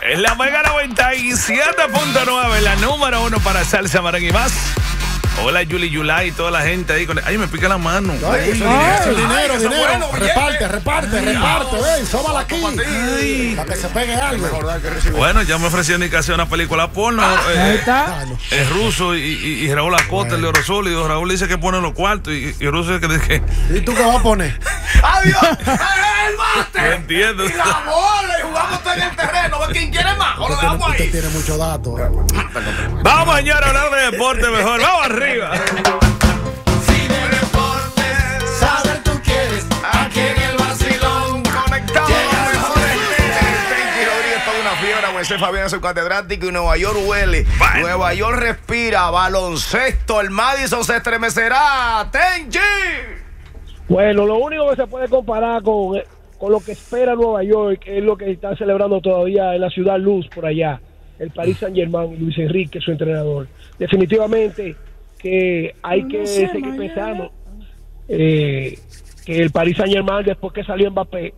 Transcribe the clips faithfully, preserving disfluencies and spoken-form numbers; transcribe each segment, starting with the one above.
En la Mega noventa y siete punto nueve, la número uno para salsa, merengue y más. Hola, Yuli Yulai y toda la gente ahí. Con... Ay, me pica la mano. Ay, eso ay, eso dinero, ay, dinero. Bueno, reparte, reparte, ay, reparte. Ven, sóbala aquí. Ay, para que se pegue algo. Bueno, ya me ofreció indicación una película porno. Ah, eh, ahí está. Es ruso y, y, y Raúl Acosta, el de Oro Sólido. Raúl dice que pone los cuartos y, y Ruso dice que dice que... ¿Y tú qué vas a poner? ¡Adiós! ¡El mate! No entiendo. Y la bola, y jugamos todo en el terreno. ¿Quién quiere más? ¿O lo dejamos ahí? Usted tiene mucho dato. Vamos, señor, a hablar de deporte mejor. Vamos arriba. Si de deporte saber tú quieres, aquí en el vacilón conectado. Tenchi Rodríguez, toda una fiebre. Moisés Fabián, su catedrático, y Nueva York huele. Bueno. Nueva York respira. Baloncesto. El Madison se estremecerá. Tenchi. Bueno, lo único que se puede comparar con, con lo que espera Nueva York es lo que están celebrando todavía en la Ciudad Luz por allá. El Paris Saint-Germain y Luis Enrique, su entrenador. Definitivamente que hay que no sé, seguir pensando eh, que el Paris Saint-Germain, después que salió Mbappé,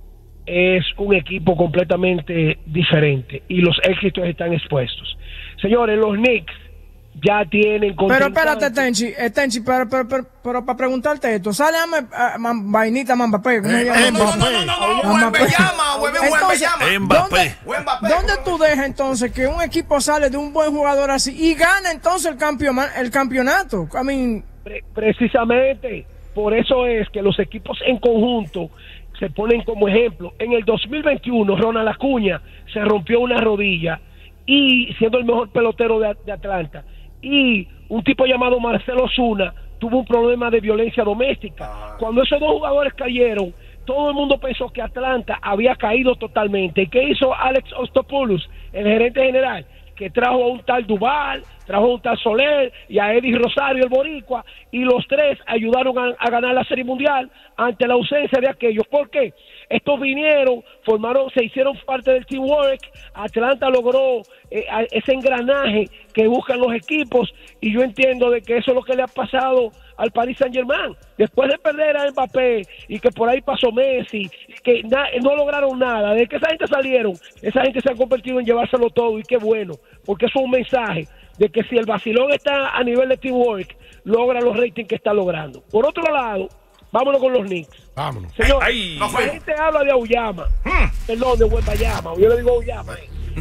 es un equipo completamente diferente y los éxitos están expuestos. Señores, los Knicks ya tienen... Pero espérate, Tenchi, eh, Tenchi, pero, pero, pero, pero para preguntarte esto, sale a, a, a vainita Mbappé. ¿Cómo se llama? Eh, no, no, no, no, no, Mbappé llama, Mbappé Mbappé. ¿Dónde tú dejas entonces que un equipo sale de un buen jugador así y gana entonces el, campeon, el campeonato? I mean, Pre precisamente, por eso es que los equipos en conjunto se ponen como ejemplo. En el dos mil veintiuno, Ronald Acuña se rompió una rodilla y siendo el mejor pelotero de, de Atlanta. Y un tipo llamado Marcelo Ozuna tuvo un problema de violencia doméstica. Cuando esos dos jugadores cayeron, todo el mundo pensó que Atlanta había caído totalmente. ¿Y qué hizo Alex Ostopoulos, el gerente general? Que trajo a un tal Duval, trajo a un tal Soler y a Eddie Rosario, el boricua, y los tres ayudaron a, a ganar la Serie Mundial ante la ausencia de aquellos. ¿Por qué? Estos vinieron, formaron, se hicieron parte del teamwork. Atlanta logró eh, ese engranaje que buscan los equipos, y yo entiendo de que eso es lo que le ha pasado al Paris Saint-Germain. Después de perder a Mbappé y que por ahí pasó Messi, que na no lograron nada, de que esa gente salieron, esa gente se ha convertido en llevárselo todo, y qué bueno, porque eso es un mensaje de que si el vacilón está a nivel de teamwork, logra los ratings que está logrando. Por otro lado, vámonos con los Knicks. Vámonos. Señor, ay, no la gente habla de Auyama, hmm. perdón, de Wembanyama, yo le digo Auyama.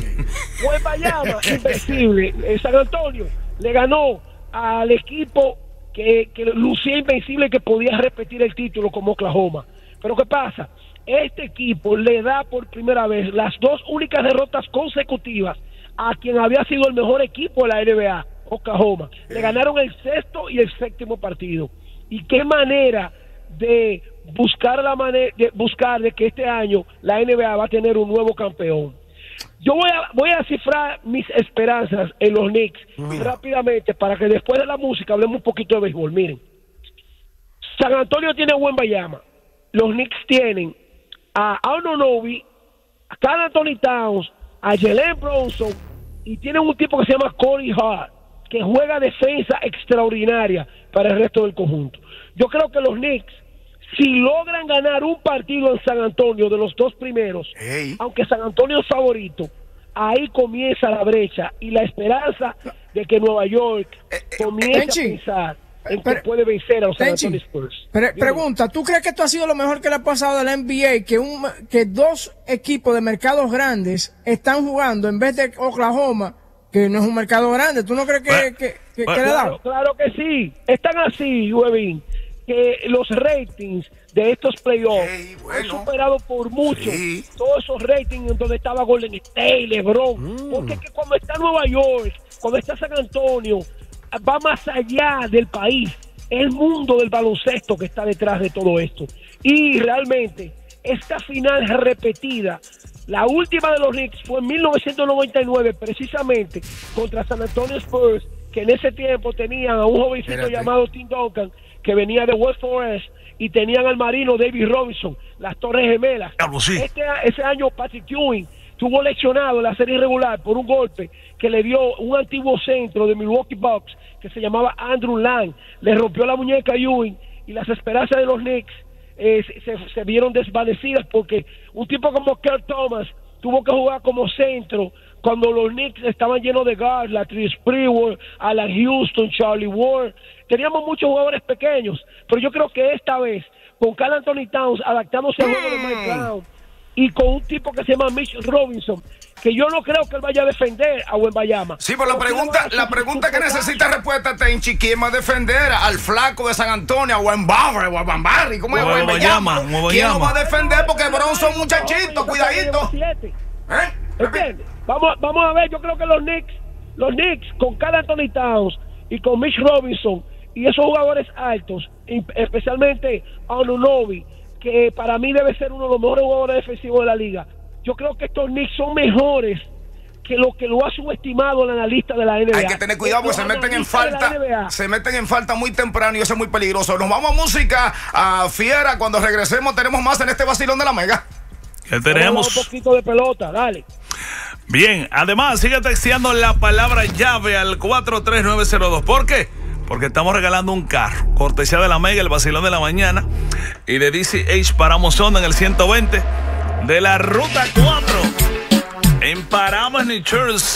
Wembanyama, invencible. En San Antonio le ganó al equipo que, que lucía invencible, que podía repetir el título como Oklahoma. Pero ¿qué pasa? Este equipo le da por primera vez las dos únicas derrotas consecutivas a quien había sido el mejor equipo de la N B A, Oklahoma. Le ganaron el sexto y el séptimo partido. Y qué manera de buscar la manera de buscar de que este año la N B A va a tener un nuevo campeón. Yo voy a voy a cifrar mis esperanzas en los Knicks mm. rápidamente, para que después de la música hablemos un poquito de béisbol. Miren, San Antonio tiene a Wembanyama, los Knicks tienen a Anunoby, a Karl Anthony Towns, a Jalen Bronson, y tienen un tipo que se llama Corey Hart, que juega defensa extraordinaria para el resto del conjunto. Yo creo que los Knicks, si logran ganar un partido en San Antonio de los dos primeros, hey. aunque San Antonio es favorito, ahí comienza la brecha y la esperanza de que Nueva York comience a pensar en que puede vencer a los San Antonio Spurs. Pre pregunta, ¿tú crees que esto ha sido lo mejor que le ha pasado a la N B A? Que, un, que dos equipos de mercados grandes están jugando en vez de Oklahoma, que no es un mercado grande. ¿Tú no crees que, bueno, que, que, bueno, que le da? Claro, claro que sí. Están así, Webin, que los ratings de estos playoffs hey, bueno. han superado por mucho sí. todos esos ratings donde estaba Golden State, LeBron. Mm. Porque es que cuando está Nueva York, cuando está San Antonio, va más allá del país. Es el mundo del baloncesto que está detrás de todo esto. Y realmente, esta final repetida, la última de los Knicks fue en mil novecientos noventa y nueve, precisamente contra San Antonio Spurs, que en ese tiempo tenían a un jovencito Espérate. llamado Tim Duncan, que venía de West Forest, y tenían al marino David Robinson, las Torres Gemelas. Claro, sí. este, ese año Patrick Ewing estuvo lesionado en la serie regular por un golpe que le dio un antiguo centro de Milwaukee Bucks que se llamaba Andrew Lang. Le rompió la muñeca a Ewing, y las esperanzas de los Knicks eh, se, se vieron desvanecidas, porque un tipo como Kurt Thomas tuvo que jugar como centro cuando los Knicks estaban llenos de guards, la Chris Sprewell, Alan Houston, Charlie Ward. Teníamos muchos jugadores pequeños, pero yo creo que esta vez, con Karl Anthony Towns adaptándose al juego de Mike Brown y con un tipo que se llama Mitchell Robinson, que yo no creo que él vaya a defender a Wembanyama. Sí, pero la pregunta, la pregunta que necesita respuesta, Tenchi, ¿quién va a defender al flaco de San Antonio, a Wembanyama, Wembanyama, ¿cómo es Wembanyama? ¿Quién lo va a defender? Porque Bronson, muchachito, cuidadito. ¿Eh? ¿Entiendes? Vamos, vamos a ver, yo creo que los Knicks, los Knicks con Karl Anthony Towns y con Mitch Robinson y esos jugadores altos, especialmente Anunoby, que para mí debe ser uno de los mejores jugadores defensivos de la liga. Yo creo que estos Knicks son mejores que lo que lo ha subestimado el analista de la N B A. Hay que tener cuidado porque se meten en falta, se meten en falta muy temprano y eso es muy peligroso. Nos vamos a música, a Fiera. Cuando regresemos tenemos más en este vacilón de la Mega. ¿Qué tenemos? Un poquito de pelota, dale. Bien, además sigue texteando la palabra llave al cuatro tres nueve cero dos. ¿Por qué? Porque estamos regalando un carro, cortesía de la Mega, el vacilón de la mañana, y de D C H Paramos Honda en el ciento veinte de la Ruta cuatro en Paramus, New Jersey.